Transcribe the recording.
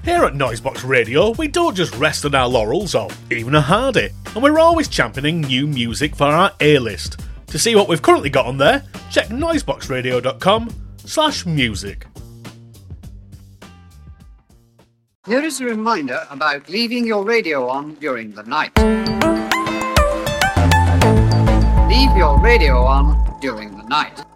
Here at Noisebox Radio, we don't just rest on our laurels or even a hardy, and we're always championing new music for our A-list. To see what we've currently got on there, check noiseboxradio.com/music. Here is a reminder about leaving your radio on during the night. Leave your radio on during the night.